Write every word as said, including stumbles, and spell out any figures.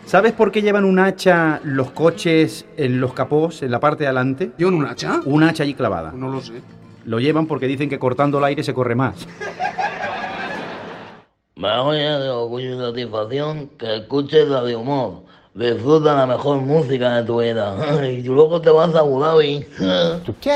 ¿Sabes por qué llevan un hacha los coches en los capós, en la parte de adelante? ¿Llevan un hacha? Un hacha allí clavada. No lo sé. Lo llevan porque dicen que cortando el aire se corre más. Me voy de orgullo y satisfacción que escuches la de humor. Disfruta la mejor música de tu vida. Y luego te vas a Abu Dhabi.